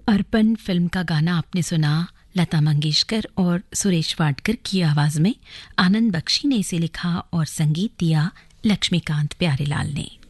अर्पण film का गाना आपने सुना लता मंगेशकर और सुरेश वाडकर की आवाज में। आनंद बख्शी ने इसे लिखा और संगीत दिया लक्ष्मीकांत प्यारेलाल ने।